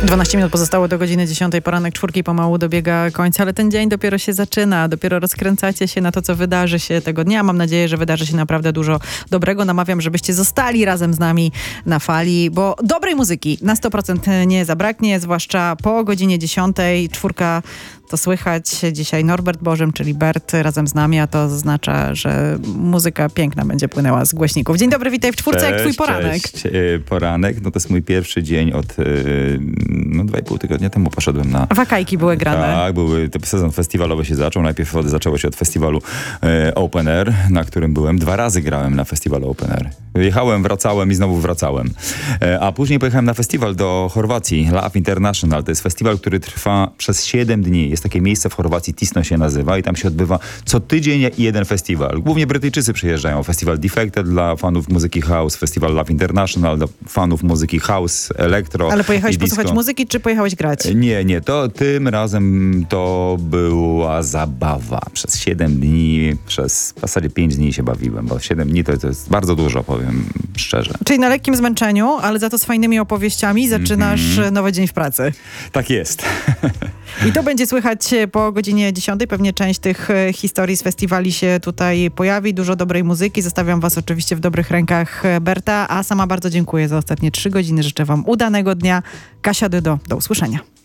12 minut pozostało do godziny 10. Poranek czwórki pomału dobiega końca, ale ten dzień dopiero się zaczyna. Dopiero rozkręcacie się na to, co wydarzy się tego dnia. Mam nadzieję, że wydarzy się naprawdę dużo dobrego. Namawiam, żebyście zostali razem z nami na fali, bo dobrej muzyki na 100% nie zabraknie, zwłaszcza po godzinie 10. Czwórka to słychać. Dzisiaj Norbert Bożym, czyli Bert, razem z nami, a to oznacza, że muzyka piękna będzie płynęła z głośników. Dzień dobry, witaj w czwórce. Jak twój poranek? Cześć. Poranek, no to jest mój pierwszy dzień od 2,5 tygodnia temu poszedłem na... Wakajki były grane. Tak, sezon festiwalowy się zaczął. Najpierw zaczęło się od festiwalu Open Air, na którym byłem. 2 razy grałem na festiwalu Open Air. Jechałem, wracałem i znowu wracałem. A później pojechałem na festiwal do Chorwacji, Love International. To jest festiwal, który trwa przez 7 dni. Jest takie miejsce w Chorwacji, Tisno się nazywa i tam się odbywa co tydzień jeden festiwal. Głównie Brytyjczycy przyjeżdżają. Festiwal Defected dla fanów muzyki house, festiwal Love International dla fanów muzyki house, elektro. Ale pojechałeś posłuchać muzyki, czy pojechałeś grać? Nie. To tym razem to była zabawa. Przez 7 dni, przez w zasadzie 5 dni się bawiłem, bo 7 dni to jest bardzo dużo, powiem szczerze. Czyli na lekkim zmęczeniu, ale za to z fajnymi opowieściami zaczynasz nowy dzień w pracy. Tak jest. I to będzie słychać po godzinie 10. Pewnie część tych historii z festiwali się tutaj pojawi. Dużo dobrej muzyki. Zostawiam was oczywiście w dobrych rękach Berta, a sama bardzo dziękuję za ostatnie 3 godziny. Życzę wam udanego dnia. Kasia Dydo, do usłyszenia.